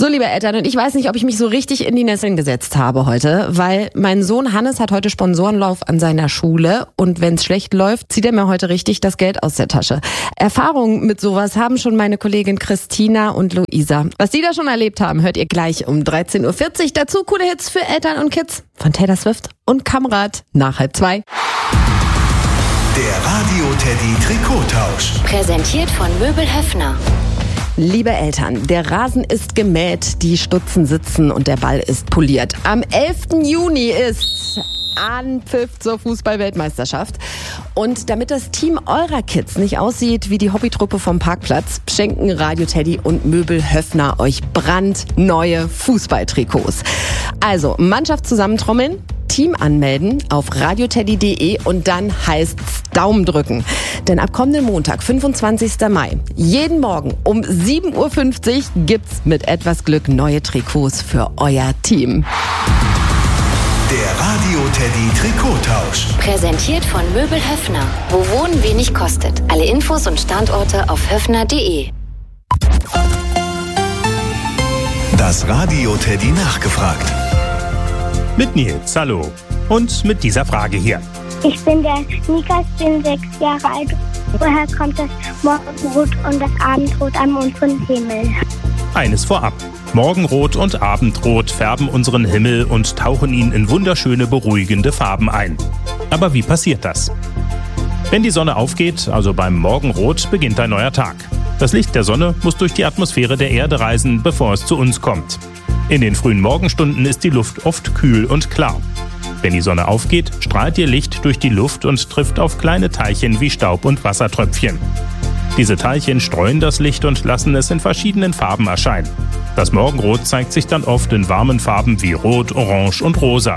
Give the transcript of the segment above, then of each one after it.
So, liebe Eltern, und ich weiß nicht, ob ich mich so richtig in die Nesseln gesetzt habe heute, weil mein Sohn Hannes hat heute Sponsorenlauf an seiner Schule und wenn es schlecht läuft, zieht er mir heute richtig das Geld aus der Tasche. Erfahrungen mit sowas haben schon meine Kollegin Christina und Luisa. Was die da schon erlebt haben, hört ihr gleich um 13.40 Uhr. Dazu coole Hits für Eltern und Kids von Taylor Swift und Kamrat nach 1:30. Der Radio-Teddy-Trikottausch. Präsentiert von Möbel Höffner. Liebe Eltern, der Rasen ist gemäht, die Stutzen sitzen und der Ball ist poliert. Am 11. Juni ist Anpfiff zur Fußball-Weltmeisterschaft. Und damit das Team eurer Kids nicht aussieht wie die Hobbytruppe vom Parkplatz, schenken Radio Teddy und Möbel Höffner euch brandneue Fußballtrikots. Also Mannschaft zusammentrommeln, Team anmelden auf radioteddy.de und dann heißt's Daumen drücken. Denn ab kommenden Montag, 25. Mai, jeden Morgen um 7.50 Uhr gibt's mit etwas Glück neue Trikots für euer Team. Der Radio-Teddy-Trikottausch. Präsentiert von Möbel Höffner. Wo Wohnen wenig kostet. Alle Infos und Standorte auf höffner.de. Das Radio-Teddy nachgefragt. Mit Nils, hallo. Und mit dieser Frage hier. Ich bin der Nikas, bin 6 Jahre alt. Woher kommt das Morgenrot und das Abendrot am unseren Himmel? Eines vorab. Morgenrot und Abendrot färben unseren Himmel und tauchen ihn in wunderschöne, beruhigende Farben ein. Aber wie passiert das? Wenn die Sonne aufgeht, also beim Morgenrot, beginnt ein neuer Tag. Das Licht der Sonne muss durch die Atmosphäre der Erde reisen, bevor es zu uns kommt. In den frühen Morgenstunden ist die Luft oft kühl und klar. Wenn die Sonne aufgeht, strahlt ihr Licht durch die Luft und trifft auf kleine Teilchen wie Staub und Wassertröpfchen. Diese Teilchen streuen das Licht und lassen es in verschiedenen Farben erscheinen. Das Morgenrot zeigt sich dann oft in warmen Farben wie Rot, Orange und Rosa.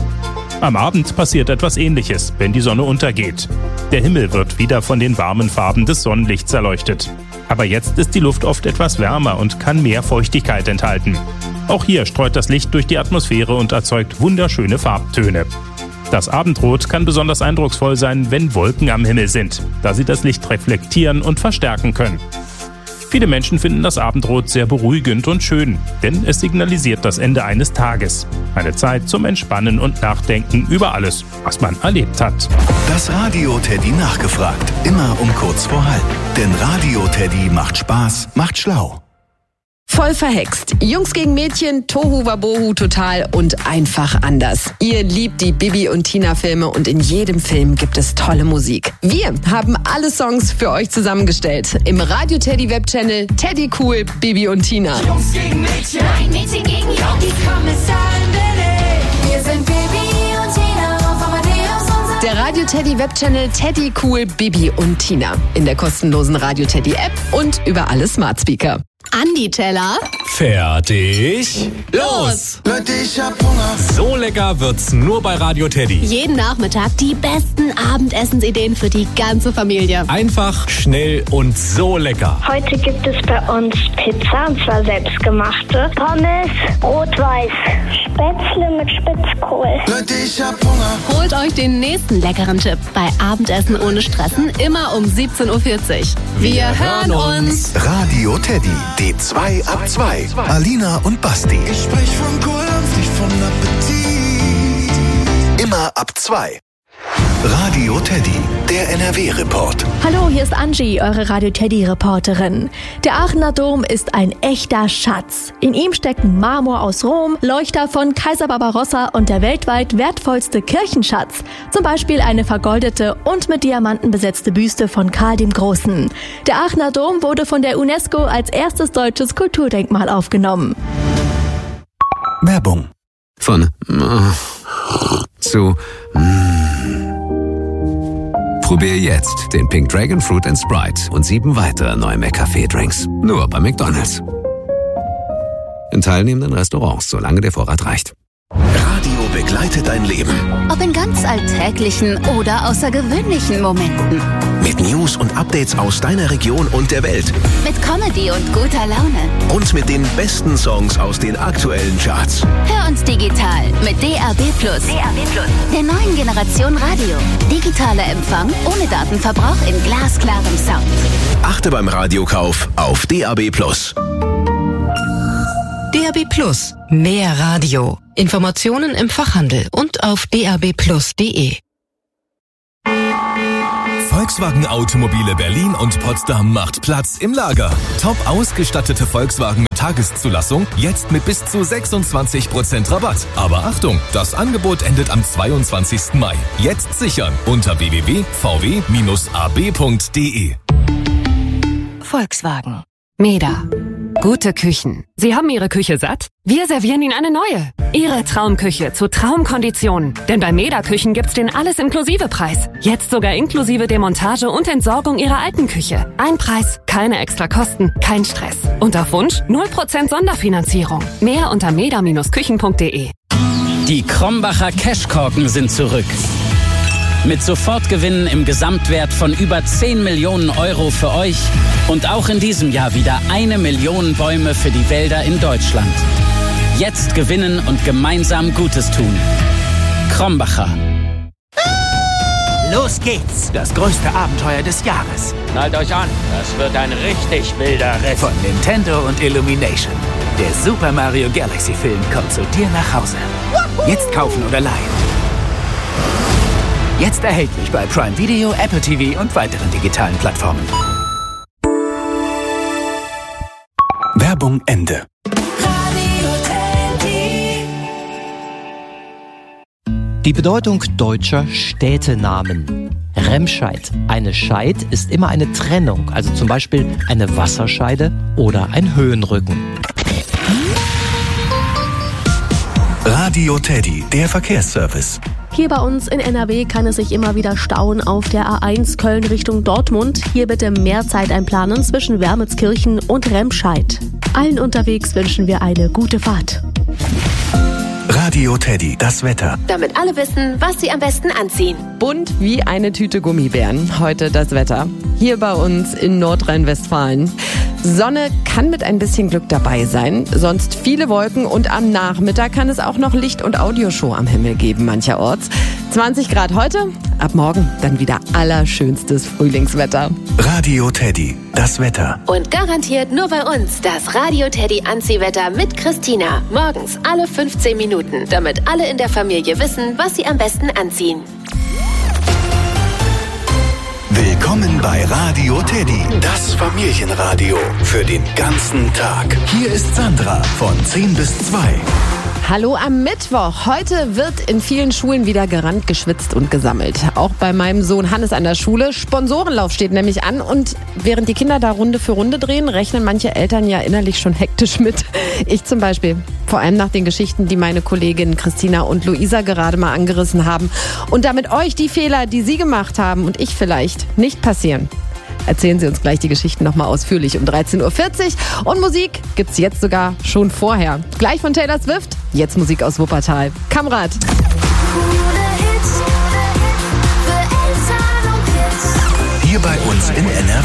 Am Abend passiert etwas Ähnliches, wenn die Sonne untergeht. Der Himmel wird wieder von den warmen Farben des Sonnenlichts erleuchtet. Aber jetzt ist die Luft oft etwas wärmer und kann mehr Feuchtigkeit enthalten. Auch hier streut das Licht durch die Atmosphäre und erzeugt wunderschöne Farbtöne. Das Abendrot kann besonders eindrucksvoll sein, wenn Wolken am Himmel sind, da sie das Licht reflektieren und verstärken können. Viele Menschen finden das Abendrot sehr beruhigend und schön, denn es signalisiert das Ende eines Tages. Eine Zeit zum Entspannen und Nachdenken über alles, was man erlebt hat. Das Radio-Teddy nachgefragt. Immer um kurz vor halb. Denn Radio-Teddy macht Spaß, macht schlau. Voll verhext. Jungs gegen Mädchen, Tohu Wabohu total und einfach anders. Ihr liebt die Bibi und Tina Filme und in jedem Film gibt es tolle Musik. Wir haben alle Songs für euch zusammengestellt. Im Radio Teddy Webchannel Teddy Cool, Bibi und Tina. Jungs gegen Mädchen, ein Mädchen gegen Jungs. Die Kommissaren Billy. Wir sind Bibi und Tina auf Amadeus und Der Radio Teddy Webchannel Teddy Cool, Bibi und Tina. In der kostenlosen Radio Teddy App und über alle Smart Speaker. Andi Teller. Fertig. Los! Leute, ich hab Hunger. So lecker wird's nur bei Radio Teddy. Jeden Nachmittag die besten Abendessensideen für die ganze Familie. Einfach, schnell und so lecker. Heute gibt es bei uns Pizza, und zwar selbstgemachte. Pommes, rot-weiß. Spätzle mit Spitzkohl. Leute, ich hab Hunger. Holt euch den nächsten leckeren Tipp bei Abendessen ohne Stressen, immer um 17.40 Uhr. Wir hören uns. Radio Teddy, die 2 ab 2. Alina und Basti. Ich sprech von Kunst, nicht von Appetit. Immer ab 2. Radio Teddy, der NRW-Report. Hallo, hier ist Angie, eure Radio Teddy-Reporterin. Der Aachener Dom ist ein echter Schatz. In ihm stecken Marmor aus Rom, Leuchter von Kaiser Barbarossa und der weltweit wertvollste Kirchenschatz. Zum Beispiel eine vergoldete und mit Diamanten besetzte Büste von Karl dem Großen. Der Aachener Dom wurde von der UNESCO als erstes deutsches Kulturdenkmal aufgenommen. Werbung. Von zu Probier jetzt den Pink Dragon Fruit & Sprite und 7 weitere neue McCafé-Drinks. Nur bei McDonald's. In teilnehmenden Restaurants, solange der Vorrat reicht. Radio begleitet dein Leben. Ob in ganz alltäglichen oder außergewöhnlichen Momenten. Mit News und Updates aus deiner Region und der Welt. Mit Comedy und guter Laune. Und mit den besten Songs aus den aktuellen Charts. Hör uns digital mit DAB+. Der neuen Generation Radio. Digitaler Empfang ohne Datenverbrauch in glasklarem Sound. Achte beim Radiokauf auf DAB+. DAB+, mehr Radio. Informationen im Fachhandel und auf dabplus.de. Volkswagen Automobile Berlin und Potsdam macht Platz im Lager. Top ausgestattete Volkswagen mit Tageszulassung, jetzt mit bis zu 26% Rabatt. Aber Achtung, das Angebot endet am 22. Mai. Jetzt sichern unter www.vw-ab.de. Volkswagen. Meda. Gute Küchen. Sie haben Ihre Küche satt? Wir servieren Ihnen eine neue. Ihre Traumküche zu Traumkonditionen. Denn bei Meda Küchen gibt's den Alles-Inklusive-Preis. Jetzt sogar inklusive Demontage und Entsorgung Ihrer alten Küche. Ein Preis, keine extra Kosten, kein Stress. Und auf Wunsch 0% Sonderfinanzierung. Mehr unter meda-küchen.de. Die Krombacher Cashkorken sind zurück. Mit Sofortgewinnen im Gesamtwert von über 10 Millionen Euro für euch und auch in diesem Jahr wieder 1 Million Bäume für die Wälder in Deutschland. Jetzt gewinnen und gemeinsam Gutes tun. Krombacher. Los geht's! Das größte Abenteuer des Jahres. Schnallt euch an, das wird ein richtig wilder Ritt. Von Nintendo und Illumination. Der Super Mario Galaxy Film kommt zu dir nach Hause. Jetzt kaufen oder leihen. Jetzt erhältlich bei Prime Video, Apple TV und weiteren digitalen Plattformen. Werbung Ende. Die Bedeutung deutscher Städtenamen. Remscheid. Eine Scheid ist immer eine Trennung, also zum Beispiel eine Wasserscheide oder ein Höhenrücken. Radio Teddy, der Verkehrsservice. Hier bei uns in NRW kann es sich immer wieder stauen auf der A1 Köln Richtung Dortmund. Hier bitte mehr Zeit einplanen zwischen Wermelskirchen und Remscheid. Allen unterwegs wünschen wir eine gute Fahrt. Radio Teddy, das Wetter. Damit alle wissen, was sie am besten anziehen. Bunt wie eine Tüte Gummibären. Heute das Wetter. Hier bei uns in Nordrhein-Westfalen. Sonne kann mit ein bisschen Glück dabei sein, sonst viele Wolken und am Nachmittag kann es auch noch Licht- und Audioshow am Himmel geben mancherorts. 20 Grad heute, ab morgen dann wieder allerschönstes Frühlingswetter. Radio Teddy, das Wetter. Und garantiert nur bei uns das Radio Teddy Anziehwetter mit Christina. Morgens alle 15 Minuten, damit alle in der Familie wissen, was sie am besten anziehen. Willkommen bei Radio Teddy, das Familienradio für den ganzen Tag. Hier ist Sandra von 10 bis 2. Hallo am Mittwoch. Heute wird in vielen Schulen wieder gerannt, geschwitzt und gesammelt. Auch bei meinem Sohn Hannes an der Schule. Sponsorenlauf steht nämlich an und während die Kinder da Runde für Runde drehen, rechnen manche Eltern ja innerlich schon hektisch mit. Ich zum Beispiel. Vor allem nach den Geschichten, die meine Kolleginnen Christina und Luisa gerade mal angerissen haben. Und damit euch die Fehler, die sie gemacht haben und ich vielleicht, nicht passieren. Erzählen Sie uns gleich die Geschichten nochmal ausführlich um 13.40 Uhr. Und Musik gibt's jetzt sogar schon vorher. Gleich von Taylor Swift, jetzt Musik aus Wuppertal. Kamerad. Hier bei uns in NRW.